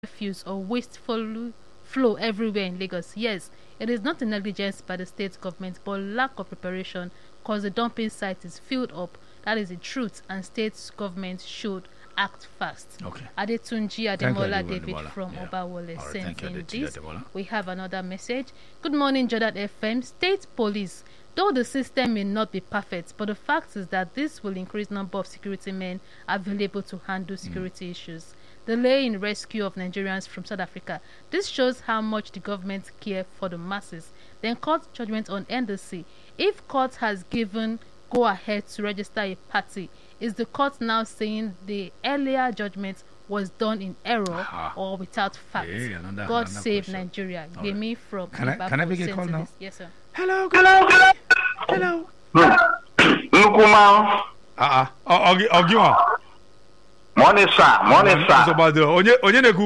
refuse or wasteful flow everywhere in Lagos. Yes, it is not a negligence by the state government, but lack of preparation because the dumping site is filled up. That is the truth, and state government should act fast. Okay. Adetunji Ademola David from Obawole sent in this. We have another message. Good morning, Jordan FM. State police. Though the system may not be perfect, but the fact is that this will increase number of security men available to handle security issues. Delay in rescue of Nigerians from South Africa. This shows how much the government care for the masses. Then court judgment on NDC. If court has given go ahead to register a party, is the court now saying the earlier judgment was done in error or without fact? God save question. Nigeria. Gemi from Can I make a call now? Yes, sir. Hello. Nukuma. Ogiwa. Morning, sir. Onyeneku.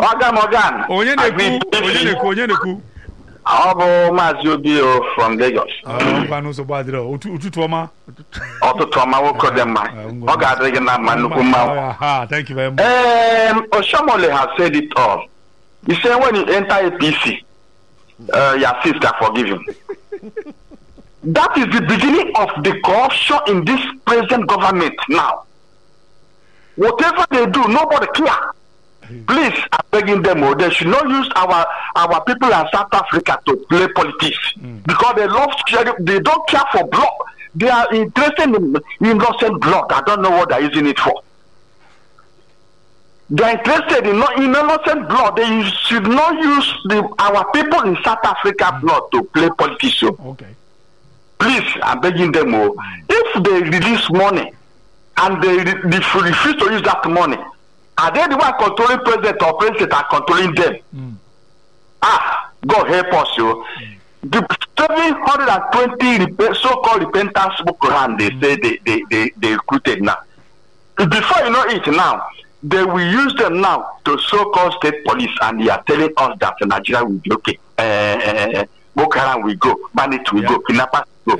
Onyeneku. Abo Mazubio from Lagos. Banu so badro. Ututoma. Otutoma wo kodema. Oga adregena manukuma. Thank you very much. Oshomole has said it all. He said when you enter APC, your sister forgive him. That is the beginning of the corruption in this present government now. Whatever they do, nobody care. Please, I'm begging them, they should not use our people in South Africa to play politics because they don't care for blood. They are interested in innocent blood. I don't know what they're using it for. They are interested in innocent blood. They should not use our people in South Africa blood to play politics. Okay. Please, I'm begging them, if they release money and they refuse to use that money, are they the one controlling president or president are controlling them? God help us, The 720 so-called repentance book Quran, they say they recruited now. Before you know it now, they will use them now to so-called state police, and they are telling us that Nigeria will be okay. Boko Haram will go, bandit will go, kidnappers will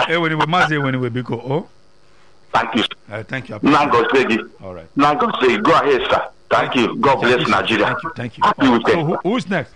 go. Thank you. Thank you. Now God say it. All right. Now God say it. Go ahead, sir. Thank you. God bless Nigeria. Thank you. Happy weekend. So who's next?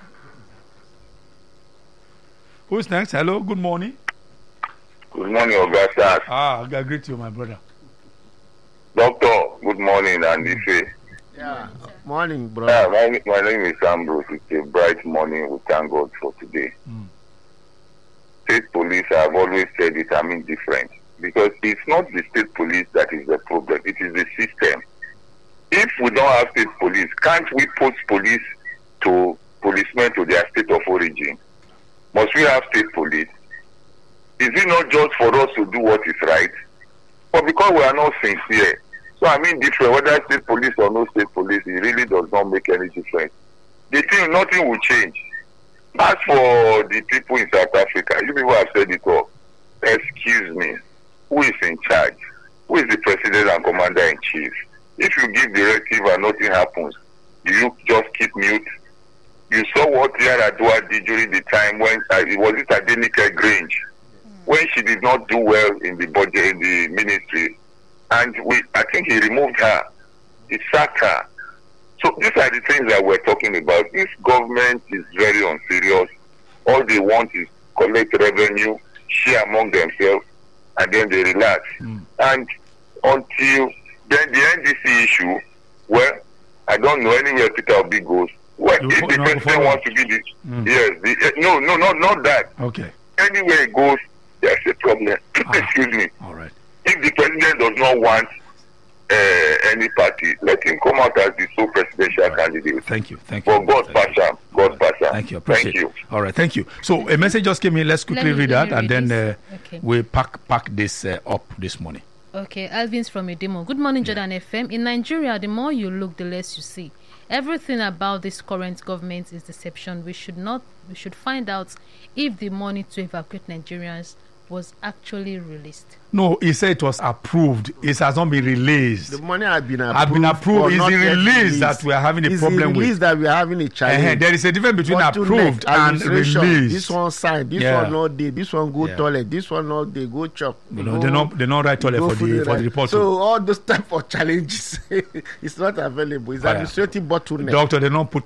Who's next? Hello. Good morning. Good morning, Augustus. I greet you, my brother. Doctor, good morning, and Ife. Yeah. Morning, brother. My name is Ambrose. It's a bright morning. We thank God for today. State police, I've always said it, I'm indifferent. Because it's not the state police that is the problem, it is the system. If we don't have state police, can't we post policemen to their state of origin? Must we have state police? Is it not just for us to do what is right? But because we are not sincere, so I mean different, whether state police or no state police, it really does not make any difference. The thing, nothing will change. As for the people in South Africa, you people have said it all. Excuse me. Who is in charge? Who is the president and commander-in-chief? If you give directive and nothing happens, do you just keep mute? You saw what Yaradua did during the time when it was at Adenike Grange, when she did not do well in the budget, in the ministry, and I think he removed her, he sacked her. So these are the things that we're talking about. This government is very unserious. All they want is collect revenue, share among themselves, and then they relax. And until then, the NDC issue, well, I don't know anywhere Peter Obi goes. Well, if the president wants to be not that. Okay. Anywhere it goes, there's a problem. Excuse me. All right. If the president does not want any party, let him come out as the sole presidential candidate. Thank you. For God pass him. Thank you. Appreciate it. All right. Thank you. So a message just came in. Let's quickly read that, and then we pack this up this morning. Okay. Alvin's from Edimo. Good morning, Jordan FM. In Nigeria, the more you look, the less you see. Everything about this current government is deception. We should find out if the money to evacuate Nigerians was actually released. No, he said it was approved. It has not been released. The money has been approved. Have been approved. It's the release that we are having a problem with. It's the release that we are having a challenge. There is a difference between approved and released. This one signed. This one not day. This one go toilet. This one not day. Go chop. They not write toilet for the report. So all those type of challenges, it's not available. It's administrative bottleneck. Doctor, they don't put